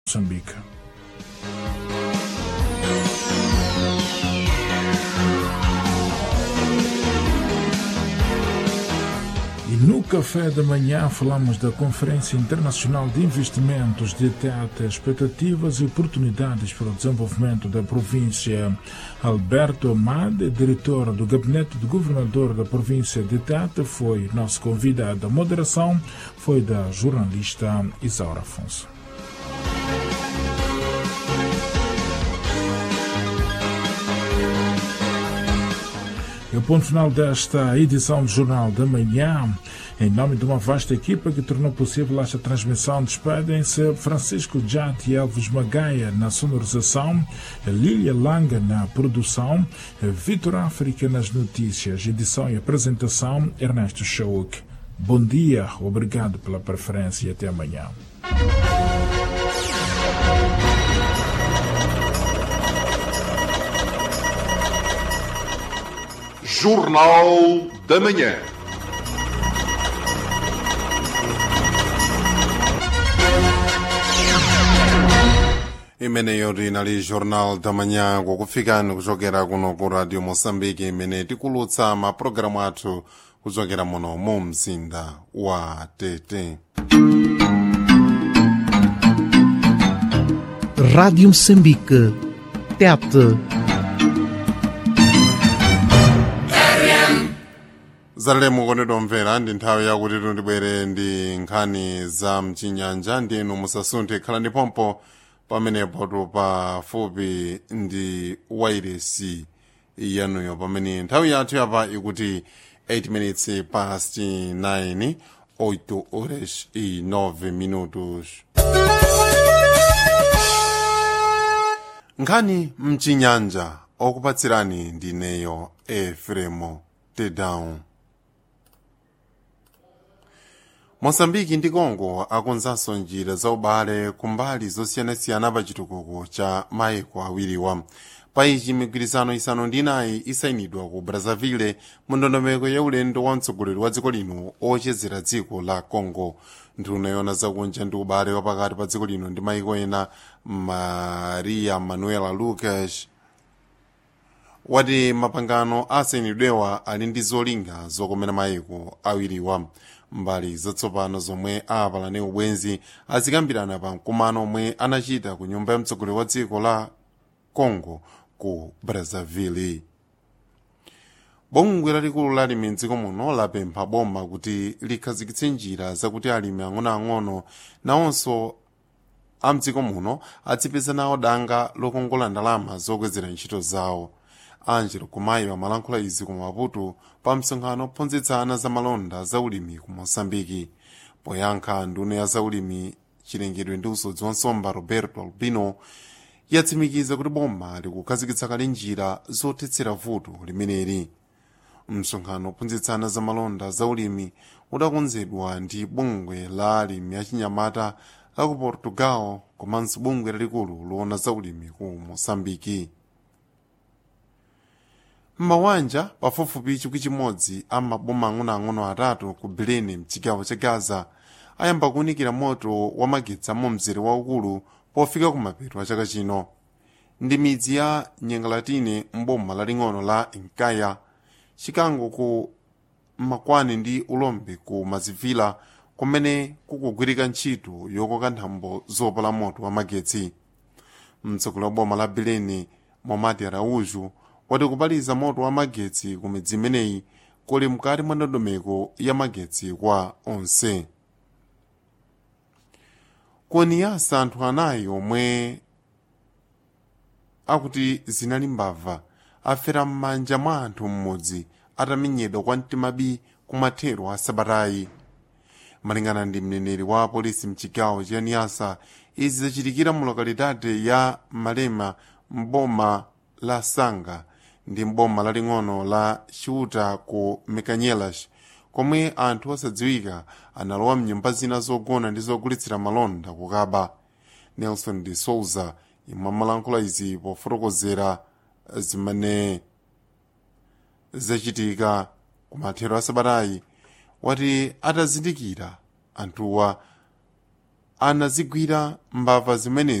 Moçambique. E no café da manhã falamos da Conferência Internacional de Investimentos de Tete, expectativas e oportunidades para o desenvolvimento da província. Alberto Amade, diretor do Gabinete do Governador da província de Tete, foi nosso convidado. A moderação foi da jornalista Isaura Afonso. E o ponto final desta edição do Jornal da Manhã, em nome de uma vasta equipa que tornou possível esta transmissão, despedem-se Francisco Jati e Elvis Magaia na sonorização, Lília Langa na produção, Vitor África nas notícias, edição e apresentação, Ernesto Chauk. Bom dia, obrigado pela preferência e até amanhã. Jornal da Manhã. Imene yorinali Jornal da Manhã kukufikani kuchokera kuno ku Radio Moçambique imene tikulutsa mapulogalamu athu kuchokera muno mu mzinda wa Tete. Rádio Moçambique, Tete. zalelemo konditomvera ndi nthawi yakuti tundibwere ndi nkhani za mchinyanja ndinu musasunthe khalani pompo pamenepo pafupi ndi wairesi yanuyo pamene nthawi yathu yapa ikuti 8 minutes past 9 8 horas e 9 minutos. nkhani mchinyanja okupatsirani ndineyo Efremo Tedown. Moçambique ndi Congo akonzanso njira za ubale kumbali zosiyanasiyana pa chitukuko cha maiko awiriwa. Paichi migwirizano isanu ndi inayi isayinidwa ku Brazzaville mu ndondomeko ya ulendo wa mtsogoleri wa dziko lino ochezera dziko la Congo. Nduna yona zakunja ndi ubale wapakati pa dziko lino ndi maiko ena Maria Manuela Lucas wati mapangano asayinidwewa ali ndi zolinga zokomera maiko awiriwa. Mbali zatsopano zomwe apalane ubwenzi azikambirana pa mkumano omwe anachita ku nyumba ya mtsogoleri wa dziko la Congo ku Brazzaville. Bungwe lalikulu la alimi mdziko muno lapempha boma kuti likhazikitse njira zakuti alimi ang'onoang'ono nawonso a mdziko muno adzipeza nawo danga lokongola ndalama zokwezera ntchito zawo. Angelo Kumayo amalankhula izi ku Maputo pa msonkhano ophunzitsana za malonda za ulimi ku Moçambique. Poyankha nduna ya za ulimi chilengedwe ndi usodzi wa nsomba Roberto Albino yatsimikiza kuti boma likukhazikitsa kale njira zothetsera vuto limeneli. Msonkhano ophunzitsana za malonda za ulimi udakonzedwa ndi bungwe la alimi achinyamata la ku Portugal komanso bungwe lalikulu loona za ulimi ku Moçambique. M'mawanja pafupifupi chikwi chimodzi amaboma ang'onoang'ono atatu ku Belene mchigawo cha Gaza ayamba kuwunikira moto wa magetsi mu mzere waukulu pofika kumapeto a chaka chino. Ndi midzi ya Nyengalatine mboma laling'ono la Nkaya, Chikango ku Makwane ndi Ulombe ku Mazivila kumene kukugwirika ntchito yokoka nthambo zopala moto wa magetsi. Mtsogoleri wa boma la Belene Momati Araújo wati kupaliza moto wa magetsi ku midzi imeneyi kuli mkati mwa ndondomeko ya magetsi kwa onse. Kuniyasa anthu anayi omwe akuti zinali mbava afera m'manja mwa anthu mmodzi atamenyedwa kwa mtimabi kumathero a sabatayi. Malingana ndi mneneri wa polisi mchigawo cha Niyasa, izi zachitikira mu lokalidade ya Malema mboma la Sanga ndi mboma laling'ono la Chiuta ku Mekanyelas, komwe anthu osadziwika analowa mnyumba zina zogona ndi zogulitsira malonda kukaba. Nelson de Souza imwe amalankhula izi pofotokozera zimene zachitika kumathero a sabatayi, wati atazindikira anthuwa anazigwira mbava zimenezi